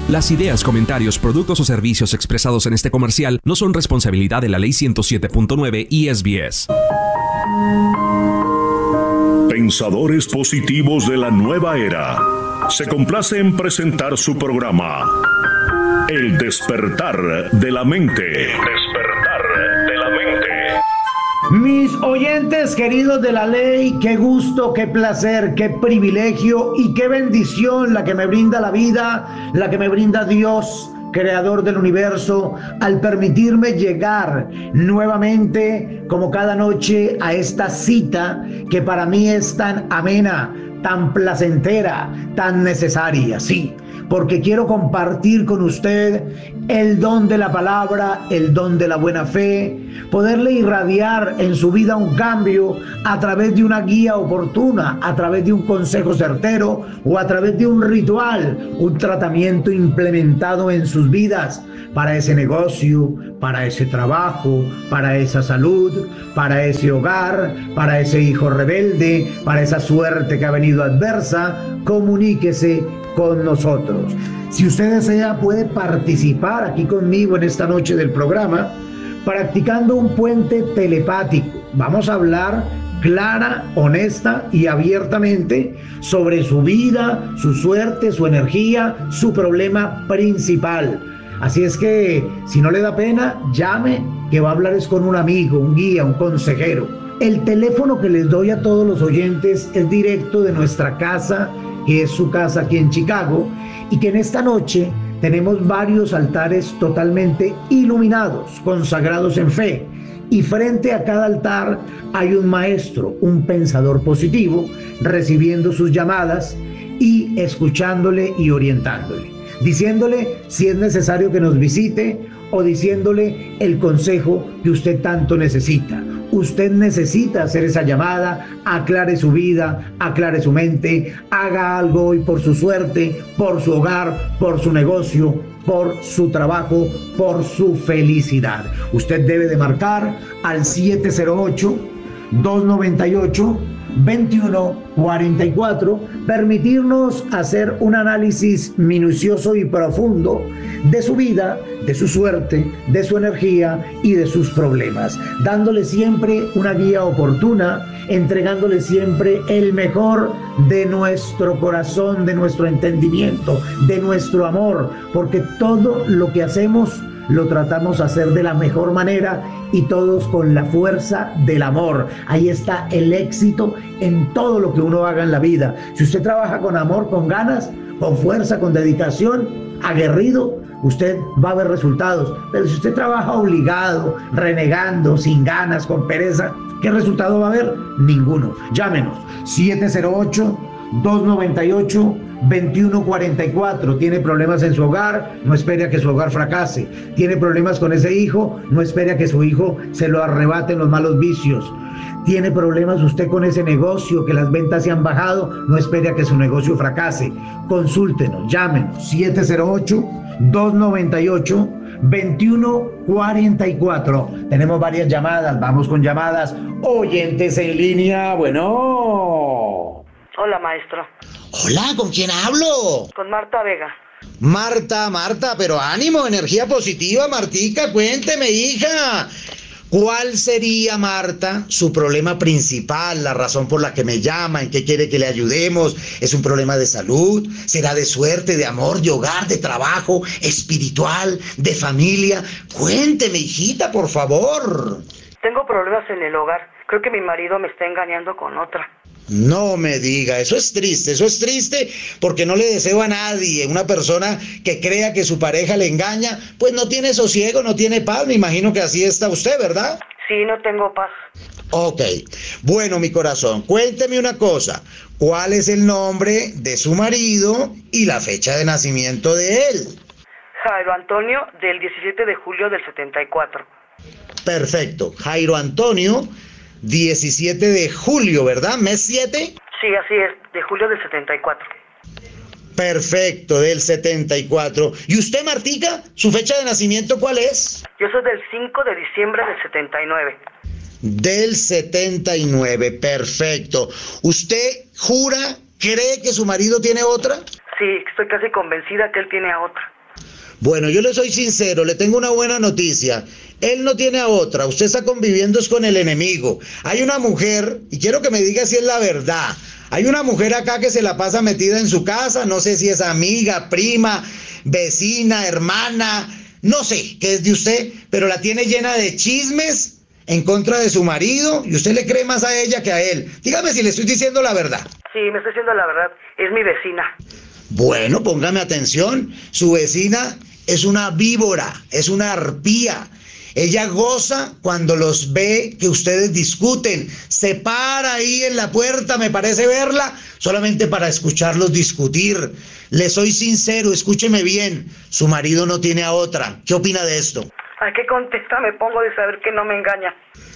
Las ideas, comentarios, productos o servicios expresados en este comercial no son responsabilidad de la Ley 107.9 y SBS. Pensadores positivos de la nueva era. Se complace en presentar su programa El despertar de la mente. El despertar de la mente. Mis oyentes queridos de la ley, qué gusto, qué placer, qué privilegio y qué bendición la que me brinda la vida, la que me brinda Dios, creador del universo, al permitirme llegar nuevamente, como cada noche, a esta cita que para mí es tan amena, tan placentera, tan necesaria, sí, porque quiero compartir con usted el don de la palabra, el don de la buena fe, poderle irradiar en su vida un cambio a través de una guía oportuna, a través de un consejo certero o a través de un ritual, un tratamiento implementado en sus vidas para ese negocio, para ese trabajo, para esa salud, para ese hogar, para ese hijo rebelde, para esa suerte que ha venido adversa. Comuníquese con nosotros. Si usted desea, puede participar aquí conmigo en esta noche del programa, practicando un puente telepático. Vamos a hablar clara, honesta y abiertamente sobre su vida, su suerte, su energía, su problema principal. Así es que, si no le da pena, llame, que va a hablar es con un amigo, un guía, un consejero. El teléfono que les doy a todos los oyentes es directo de nuestra casa, que es su casa aquí en Chicago, y que en esta noche tenemos varios altares totalmente iluminados, consagrados en fe, y frente a cada altar hay un maestro, un pensador positivo, recibiendo sus llamadas y escuchándole y orientándole, diciéndole si es necesario que nos visite o diciéndole el consejo que usted tanto necesita. Usted necesita hacer esa llamada, aclare su vida, aclare su mente, haga algo hoy por su suerte, por su hogar, por su negocio, por su trabajo, por su felicidad. Usted debe de marcar al 708-298-2144, permitirnos hacer un análisis minucioso y profundo de su vida, de su suerte, de su energía y de sus problemas, dándole siempre una guía oportuna, entregándole siempre el mejor de nuestro corazón, de nuestro entendimiento, de nuestro amor, porque todo lo que hacemos lo tratamos de hacer de la mejor manera y todos con la fuerza del amor. Ahí está el éxito en todo lo que uno haga en la vida. Si usted trabaja con amor, con ganas, con fuerza, con dedicación, aguerrido, usted va a ver resultados. Pero si usted trabaja obligado, renegando, sin ganas, con pereza, ¿qué resultado va a haber? Ninguno. Llámenos 708-298-2144. Tiene problemas en su hogar, no espere a que su hogar fracase. Tiene problemas con ese hijo, no espere a que su hijo se lo arrebaten los malos vicios. Tiene problemas usted con ese negocio, que las ventas se han bajado, no espere a que su negocio fracase. Consúltenos, llámenos 708-298-2144. Tenemos varias llamadas, vamos con llamadas. Oyentes en línea, bueno. Hola, maestro. Hola, ¿con quién hablo? Con Marta Vega. Marta, pero ánimo, energía positiva, Martica, cuénteme, hija. ¿Cuál sería, Marta, su problema principal, la razón por la que me llama, en qué quiere que le ayudemos? ¿Es un problema de salud? ¿Será de suerte, de amor, de hogar, de trabajo, espiritual, de familia? Cuénteme, hijita, por favor. Tengo problemas en el hogar. Creo que mi marido me está engañando con otra. No me diga, eso es triste porque no le deseo a nadie, una persona que crea que su pareja le engaña, pues no tiene sosiego, no tiene paz, me imagino que así está usted, ¿verdad? Sí, no tengo paz. Ok, bueno, mi corazón, cuénteme una cosa, ¿cuál es el nombre de su marido y la fecha de nacimiento de él? Jairo Antonio, del 17 de julio del 74. Perfecto, Jairo Antonio, 17 de julio, ¿verdad? ¿Mes 7? Sí, así es, de julio del 74. Perfecto, del 74. ¿Y usted, Martica, su fecha de nacimiento cuál es? Yo soy del 5 de diciembre del 79. Del 79, perfecto. ¿Usted cree que su marido tiene otra? Sí, estoy casi convencida que él tiene a otra. Bueno, yo le soy sincero, le tengo una buena noticia. Él no tiene a otra, usted está conviviendo con el enemigo. Hay una mujer, y quiero que me diga si es la verdad. Hay una mujer acá que se la pasa metida en su casa, no sé si es amiga, prima, vecina, hermana, no sé qué es de usted, pero la tiene llena de chismes en contra de su marido y usted le cree más a ella que a él. Dígame si le estoy diciendo la verdad. Sí, me estoy diciendo la verdad. Es mi vecina. Bueno, póngame atención. Su vecina es una víbora, es una arpía. Ella goza cuando los ve que ustedes discuten. Se para ahí en la puerta, me parece verla, solamente para escucharlos discutir. Le soy sincero, escúcheme bien. Su marido no tiene a otra. ¿Qué opina de esto? Ay, qué contenta me pongo de saber que no me engaña.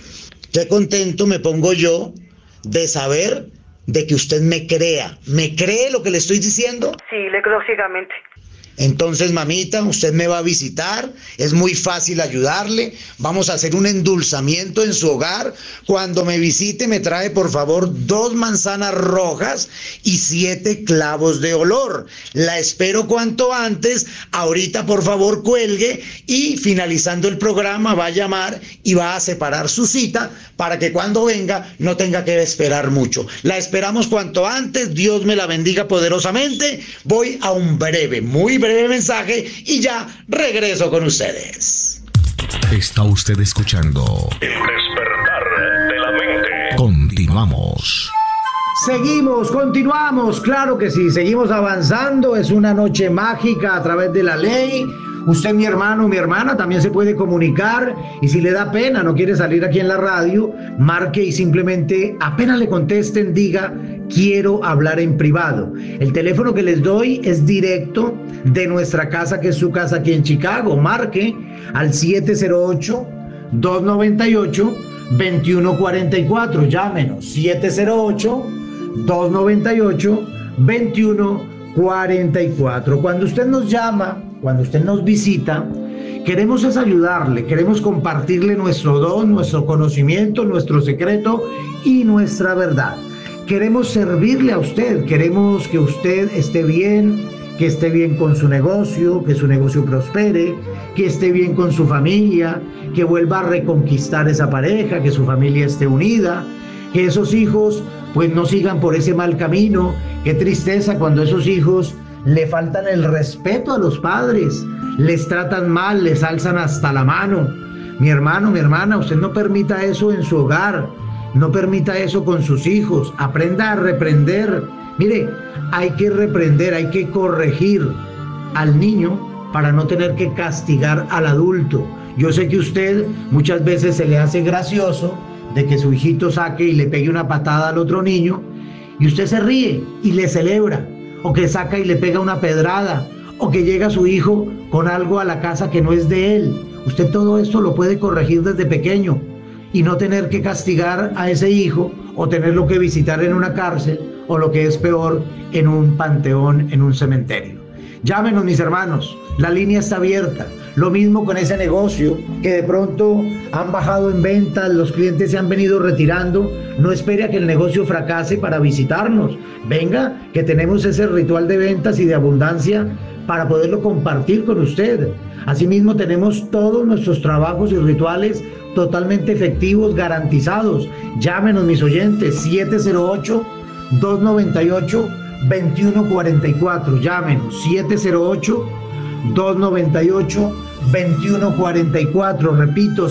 Qué contento me pongo yo de saber de que usted me crea. ¿Me cree lo que le estoy diciendo? Sí, le creo ciegamente. Entonces, mamita, usted me va a visitar, es muy fácil ayudarle, vamos a hacer un endulzamiento en su hogar. Cuando me visite me trae por favor 2 manzanas rojas y 7 clavos de olor. La espero cuanto antes, ahorita por favor cuelgue y finalizando el programa va a llamar y va a separar su cita para que cuando venga no tenga que esperar mucho. La esperamos cuanto antes, Dios me la bendiga poderosamente. Voy a un muy breve mensaje y ya regreso con ustedes. Está usted escuchando El despertar de la mente. Continuamos. Seguimos, continuamos, claro que sí, seguimos avanzando. Es una noche mágica a través de la ley. Usted, mi hermano, mi hermana, también se puede comunicar y si le da pena, no quiere salir aquí en la radio, marque y simplemente apenas le contesten, diga, quiero hablar en privado. El teléfono que les doy es directo de nuestra casa, que es su casa aquí en Chicago. Marque al 708-298-2144. Llámenos, 708-298-2144. Cuando usted nos llama, cuando usted nos visita, queremos es ayudarle, queremos compartirle nuestro don, nuestro conocimiento, nuestro secreto y nuestra verdad. Queremos servirle a usted, queremos que usted esté bien, que esté bien con su negocio, que su negocio prospere, que esté bien con su familia, que vuelva a reconquistar esa pareja, que su familia esté unida, que esos hijos pues no sigan por ese mal camino. Qué tristeza cuando esos hijos le faltan el respeto a los padres, les tratan mal, les alzan hasta la mano. Mi hermano, mi hermana, usted no permita eso en su hogar, no permita eso con sus hijos, aprenda a reprender. Mire, hay que reprender, hay que corregir al niño para no tener que castigar al adulto. Yo sé que usted muchas veces se le hace gracioso de que su hijito saque y le pegue una patada al otro niño y usted se ríe y le celebra, o que saca y le pega una pedrada, o que llega su hijo con algo a la casa que no es de él. Usted todo esto lo puede corregir desde pequeño y no tener que castigar a ese hijo o tenerlo que visitar en una cárcel o lo que es peor, en un panteón, en un cementerio. Llámenos, mis hermanos, la línea está abierta. Lo mismo con ese negocio que de pronto han bajado en ventas, los clientes se han venido retirando. No espere a que el negocio fracase para visitarnos. Venga, que tenemos ese ritual de ventas y de abundancia para poderlo compartir con usted. Asimismo, tenemos todos nuestros trabajos y rituales totalmente efectivos, garantizados. Llámenos, mis oyentes, 708-298-2144. Llámenos, 708-298-2144. Repito,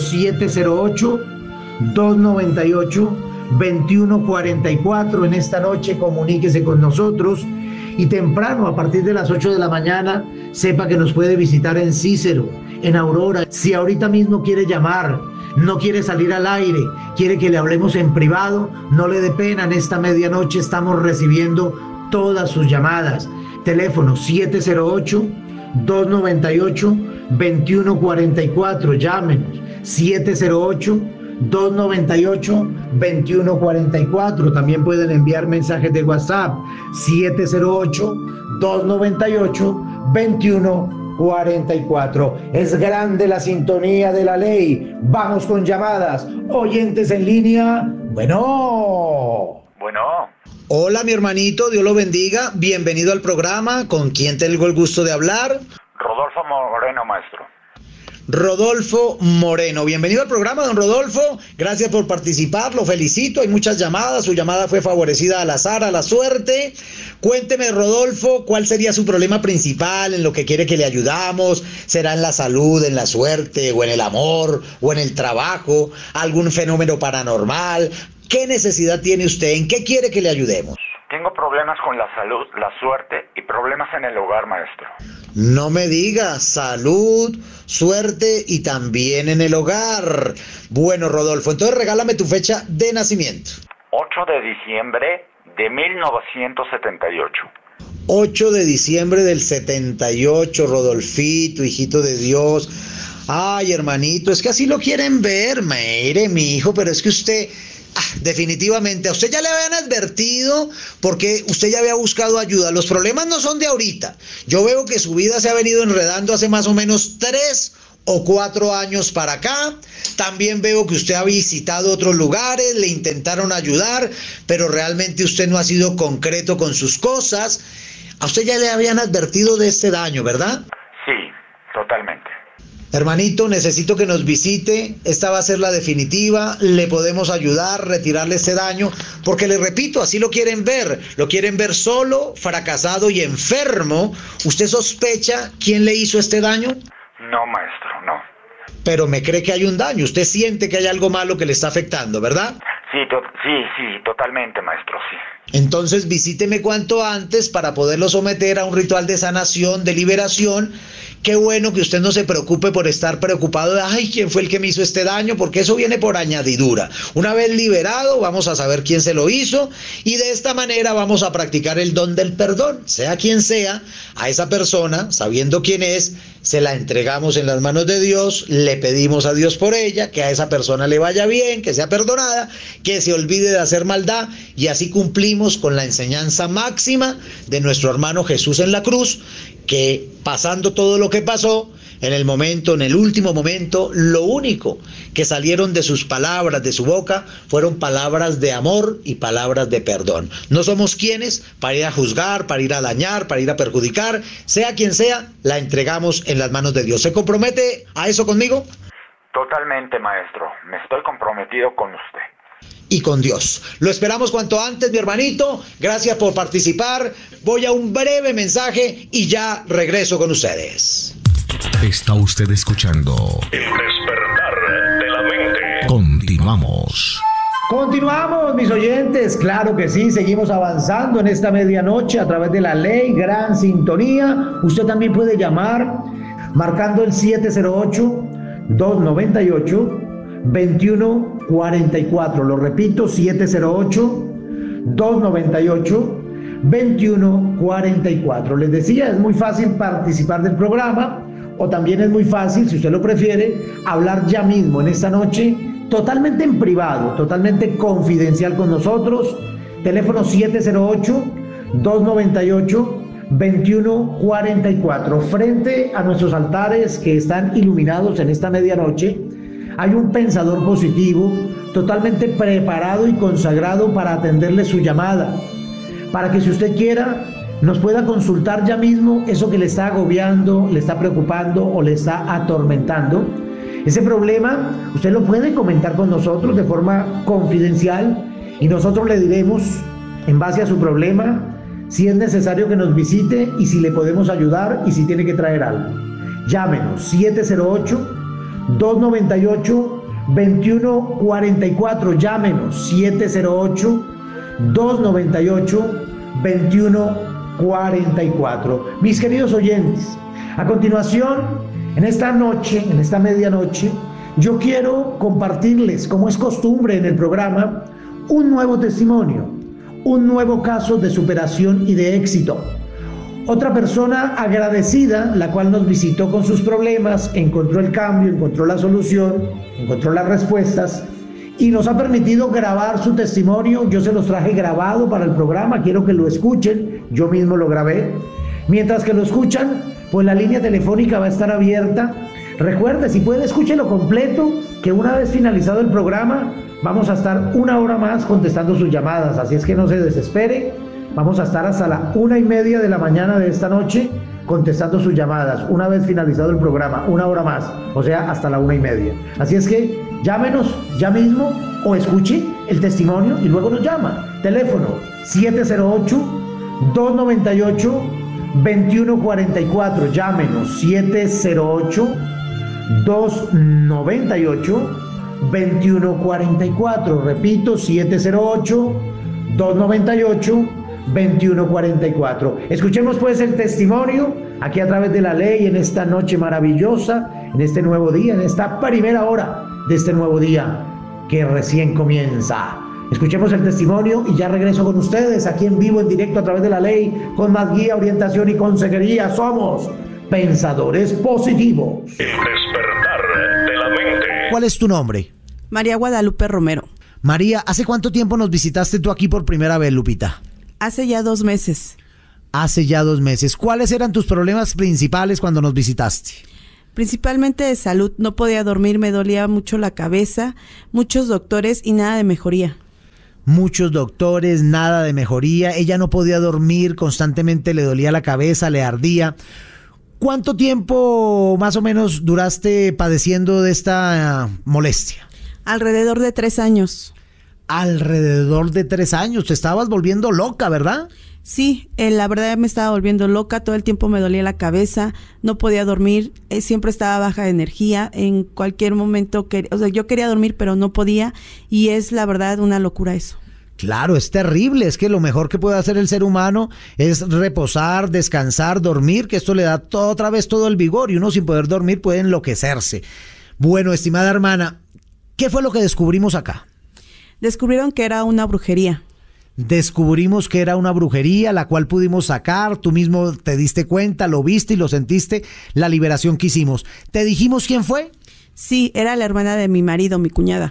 708-298-2144. En esta noche comuníquese con nosotros y temprano, a partir de las 8 de la mañana, sepa que nos puede visitar en Cícero, en Aurora. Si ahorita mismo quiere llamar, no quiere salir al aire, quiere que le hablemos en privado, no le dé pena. En esta medianoche estamos recibiendo todas sus llamadas. Teléfono 708-298-2144. Llámenos, 708-298-2144. También pueden enviar mensajes de WhatsApp, 708-298-2144. Es grande la sintonía de la ley. Vamos con llamadas. Oyentes en línea. Bueno. Hola, mi hermanito, Dios lo bendiga. Bienvenido al programa. ¿Con quién tengo el gusto de hablar? Rodolfo Moreno, maestro. Rodolfo Moreno, bienvenido al programa, don Rodolfo, gracias por participar, lo felicito, hay muchas llamadas, su llamada fue favorecida al azar, a la suerte. Cuénteme, Rodolfo, ¿cuál sería su problema principal, en lo que quiere que le ayudamos? ¿Será en la salud, en la suerte, o en el amor, o en el trabajo, algún fenómeno paranormal? ¿Qué necesidad tiene usted? ¿En qué quiere que le ayudemos? Tengo problemas con la salud, la suerte y problemas en el hogar, maestro. No me diga, salud, suerte y también en el hogar. Bueno, Rodolfo, entonces regálame tu fecha de nacimiento. 8 de diciembre de 1978. 8 de diciembre del 78, Rodolfito, hijito de Dios. Ay, hermanito, es que así lo quieren ver, mire, mi hijo, pero es que usted... definitivamente, a usted ya le habían advertido porque usted ya había buscado ayuda. Los problemas no son de ahorita. Yo veo que su vida se ha venido enredando hace más o menos 3 o 4 años para acá. También veo que usted ha visitado otros lugares, le intentaron ayudar, pero realmente usted no ha sido concreto con sus cosas. A usted ya le habían advertido de este daño, ¿verdad? Sí, totalmente. Hermanito, necesito que nos visite, esta va a ser la definitiva, le podemos ayudar, retirarle este daño, porque le repito, así lo quieren ver solo, fracasado y enfermo. ¿Usted sospecha quién le hizo este daño? No, maestro, no. Pero me cree que hay un daño, usted siente que hay algo malo que le está afectando, ¿verdad? Sí, totalmente, maestro, sí. Entonces visíteme cuanto antes para poderlo someter a un ritual de sanación, de liberación. Qué bueno que usted no se preocupe por estar preocupado de, ay, ¿quién fue el que me hizo este daño? Porque eso viene por añadidura. Una vez liberado, vamos a saber quién se lo hizo y de esta manera vamos a practicar el don del perdón. Sea quien sea, a esa persona, sabiendo quién es, se la entregamos en las manos de Dios, le pedimos a Dios por ella, que a esa persona le vaya bien, que sea perdonada, que se olvide de hacer maldad y así cumplimos con la enseñanza máxima de nuestro hermano Jesús en la cruz, que pasando todo lo que pasó, en el último momento, lo único que salieron de sus palabras, de su boca, fueron palabras de amor y palabras de perdón. No somos quienes para ir a juzgar, para ir a dañar, para ir a perjudicar, sea quien sea, la entregamos en las manos de Dios. ¿Se compromete a eso conmigo? Totalmente, maestro, me estoy comprometido con usted. Y con Dios. Lo esperamos cuanto antes, mi hermanito. Gracias por participar. Voy a un breve mensaje y ya regreso con ustedes. Está usted escuchando El despertar de la mente. Continuamos. Continuamos, mis oyentes, claro que sí, seguimos avanzando en esta medianoche a través de la ley, gran sintonía. Usted también puede llamar marcando el 708-298-2144. Lo repito, 708-298-2144. Les decía, es muy fácil participar del programa o también es muy fácil, si usted lo prefiere, hablar ya mismo en esta noche totalmente en privado, totalmente confidencial con nosotros. Teléfono 708-298-2144. Frente a nuestros altares que están iluminados en esta medianoche, hay un pensador positivo totalmente preparado y consagrado para atenderle su llamada, para que si usted quiera nos pueda consultar ya mismo eso que le está agobiando, le está preocupando o le está atormentando. Ese problema usted lo puede comentar con nosotros de forma confidencial y nosotros le diremos, en base a su problema, si es necesario que nos visite y si le podemos ayudar y si tiene que traer algo. Llámenos 708-298-2144. Llámenos 708-298-2144. Mis queridos oyentes, a continuación, en esta noche, en esta medianoche, yo quiero compartirles, como es costumbre en el programa, un nuevo testimonio, un nuevo caso de superación y de éxito. Otra persona agradecida, la cual nos visitó con sus problemas, encontró el cambio, encontró la solución, encontró las respuestas y nos ha permitido grabar su testimonio. Yo se los traje grabado para el programa, quiero que lo escuchen, yo mismo lo grabé. Mientras que lo escuchan, pues la línea telefónica va a estar abierta. Recuerde, si puede, escúchelo completo, que una vez finalizado el programa, vamos a estar 1 hora más contestando sus llamadas. Así es que no se desespere, Vamos a estar hasta la 1:30 de la mañana de esta noche contestando sus llamadas, una vez finalizado el programa, 1 hora más, o sea, hasta la 1:30. Así es que llámenos ya mismo o escuche el testimonio y luego nos llama. Teléfono 708-298-2144. Llámenos 708-298-2144. Repito, 708-298-2144. Escuchemos pues el testimonio aquí a través de la ley en esta noche maravillosa, en este nuevo día, en esta primera hora de este nuevo día que recién comienza. Escuchemos el testimonio y ya regreso con ustedes aquí en vivo, en directo a través de la ley, con más guía, orientación y consejería. Somos Pensadores Positivos. El despertar de la mente. ¿Cuál es tu nombre? María Guadalupe Romero. María, ¿hace cuánto tiempo nos visitaste tú aquí por primera vez, Lupita? Hace ya 2 meses. Hace ya 2 meses. ¿Cuáles eran tus problemas principales cuando nos visitaste? Principalmente de salud. No podía dormir, me dolía mucho la cabeza, muchos doctores y nada de mejoría. Muchos doctores, nada de mejoría. Ella no podía dormir, constantemente le dolía la cabeza, le ardía. ¿Cuánto tiempo más o menos duraste padeciendo de esta molestia? Alrededor de 3 años. Alrededor de 3 años. Te estabas volviendo loca, ¿verdad? Sí, la verdad me estaba volviendo loca, todo el tiempo me dolía la cabeza, no podía dormir, siempre estaba baja de energía, en cualquier momento, yo quería dormir pero no podía y es la verdad una locura eso. Claro, es terrible, es que lo mejor que puede hacer el ser humano es reposar, descansar, dormir, que esto le da otra vez todo el vigor y uno sin poder dormir puede enloquecerse. Bueno, estimada hermana, ¿qué fue lo que descubrimos acá? Descubrieron que era una brujería. Descubrimos que era una brujería, la cual pudimos sacar, tú mismo te diste cuenta, lo viste y lo sentiste, la liberación que hicimos. ¿Te dijimos quién fue? Sí, era la hermana de mi marido, mi cuñada.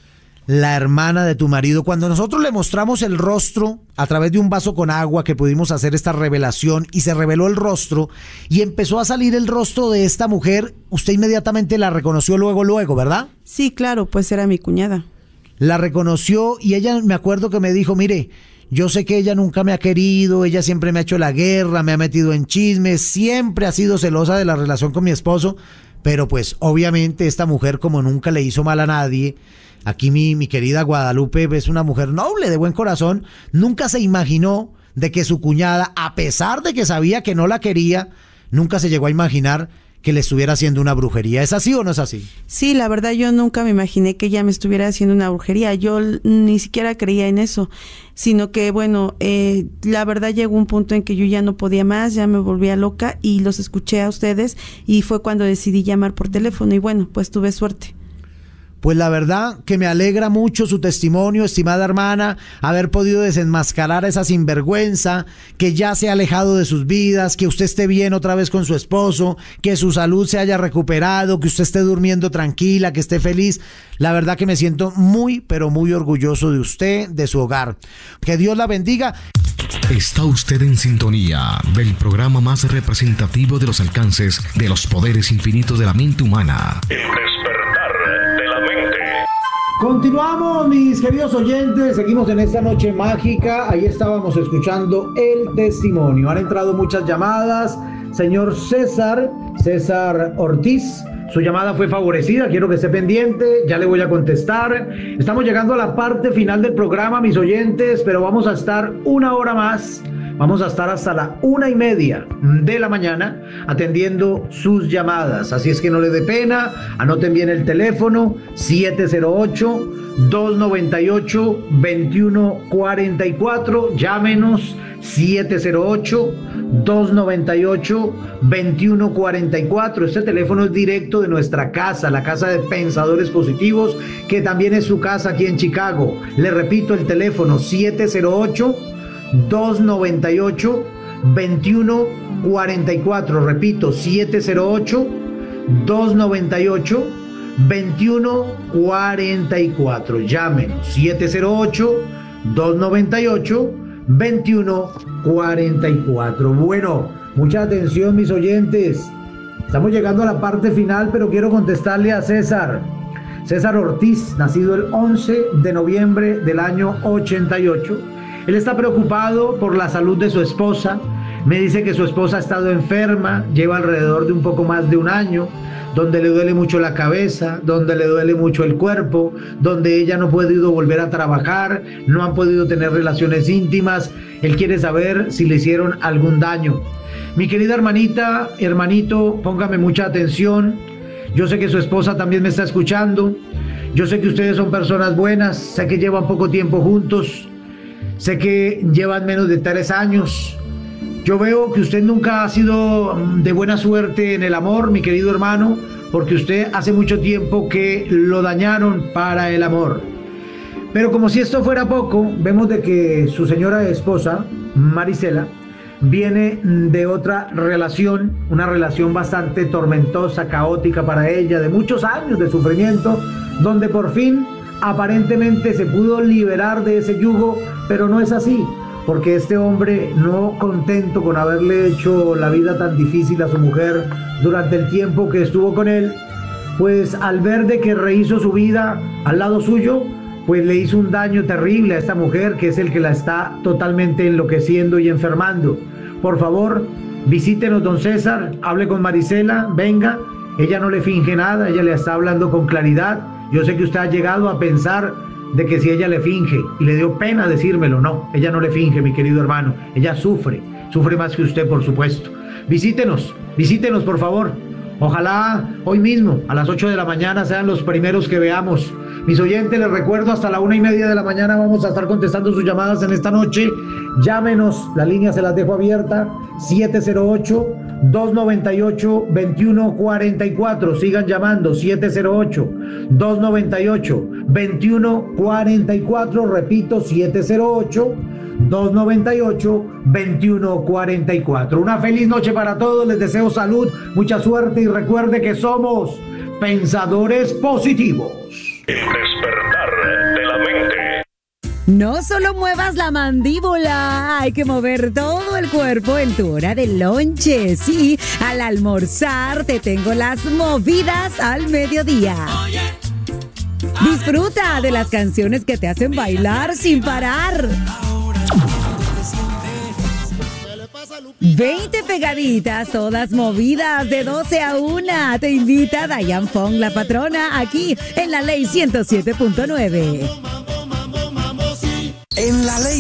La hermana de tu marido. Cuando nosotros le mostramos el rostro a través de un vaso con agua que pudimos hacer esta revelación y se reveló el rostro y empezó a salir el rostro de esta mujer, usted inmediatamente la reconoció luego, ¿verdad? Sí, claro, pues era mi cuñada. La reconoció y ella, me acuerdo que me dijo, mire, yo sé que ella nunca me ha querido, ella siempre me ha hecho la guerra, me ha metido en chismes, siempre ha sido celosa de la relación con mi esposo, pero pues obviamente esta mujer como nunca le hizo mal a nadie, aquí mi querida Guadalupe es una mujer noble, de buen corazón, nunca se imaginó de que su cuñada, a pesar de que sabía que no la quería, nunca se llegó a imaginar que le estuviera haciendo una brujería. ¿Es así o no es así? Sí, la verdad yo nunca me imaginé que ella me estuviera haciendo una brujería. Yo ni siquiera creía en eso, sino que bueno, la verdad llegó un punto en que yo ya no podía más, ya me volvía loca y los escuché a ustedes y fue cuando decidí llamar por teléfono y bueno, pues tuve suerte. Pues la verdad que me alegra mucho su testimonio, estimada hermana, haber podido desenmascarar a esa sinvergüenza, que ya se ha alejado de sus vidas, que usted esté bien otra vez con su esposo, que su salud se haya recuperado, que usted esté durmiendo tranquila, que esté feliz. La verdad que me siento muy, pero muy orgulloso de usted, de su hogar. Que Dios la bendiga. Está usted en sintonía del programa más representativo de los alcances de los poderes infinitos de la mente humana. El despertar de la mente. Continuamos, mis queridos oyentes, seguimos en esta noche mágica. Ahí estábamos escuchando el testimonio. Han entrado muchas llamadas. Señor César Ortiz, su llamada fue favorecida, quiero que esté pendiente, ya le voy a contestar. Estamos llegando a la parte final del programa, mis oyentes, pero vamos a estar 1 hora más. Vamos a estar hasta la 1:30 de la mañana atendiendo sus llamadas. Así es que no le dé pena, anoten bien el teléfono 708-298-2144. Llámenos 708-298-2144. Este teléfono es directo de nuestra casa, la casa de Pensadores Positivos, que también es su casa aquí en Chicago. Le repito el teléfono 708-298-2144. Repito, 708-298-2144. Llámenos 708-298-2144. Bueno, mucha atención, mis oyentes. Estamos llegando a la parte final, pero quiero contestarle a César Ortiz, nacido el 11 de noviembre del año 88. Él está preocupado por la salud de su esposa. Me dice que su esposa ha estado enferma, lleva alrededor de un poco más de un año, donde le duele mucho la cabeza, donde le duele mucho el cuerpo, donde ella no ha podido volver a trabajar, no han podido tener relaciones íntimas. Él quiere saber si le hicieron algún daño. Mi querida hermanita, hermanito, póngame mucha atención. Yo sé que su esposa también me está escuchando. Yo sé que ustedes son personas buenas, sé que llevan poco tiempo juntos, sé que llevan menos de 3 años. Yo veo que usted nunca ha sido de buena suerte en el amor, mi querido hermano, porque usted hace mucho tiempo que lo dañaron para el amor. Pero como si esto fuera poco, vemos de que su señora esposa, Marisela, viene de otra relación, una relación bastante tormentosa, caótica para ella, de muchos años de sufrimiento, donde por fin aparentemente se pudo liberar de ese yugo, pero no es así. Porque este hombre, no contento con haberle hecho la vida tan difícil a su mujer durante el tiempo que estuvo con él, pues al ver de que rehizo su vida al lado suyo, pues le hizo un daño terrible a esta mujer, que es el que la está totalmente enloqueciendo y enfermando. Por favor, visítenos, don César, hable con Marisela, venga, ella no le finge nada, ella le está hablando con claridad. Yo sé que usted ha llegado a pensar de que si ella le finge, y le dio pena decírmelo, no, ella no le finge, mi querido hermano, ella sufre más que usted, por supuesto. Visítenos por favor, ojalá hoy mismo a las 8 de la mañana sean los primeros que veamos. Mis oyentes, les recuerdo, hasta la 1:30 de la mañana vamos a estar contestando sus llamadas en esta noche. Llámenos, la línea se las dejo abierta, 708-298-2144. Sigan llamando, 708-298-2144. Repito, 708-298-2144. Una feliz noche para todos, les deseo salud, mucha suerte y recuerde que somos pensadores positivos. El despertar de la mente. No solo muevas la mandíbula, hay que mover todo el cuerpo en tu hora de lonche. Sí, al almorzar te tengo las movidas al mediodía. Disfruta de las canciones que te hacen bailar sin parar. 20 pegaditas, todas movidas de 12 a 1. Te invita Diane Fong, la patrona, aquí en La Ley 107.9. En La Ley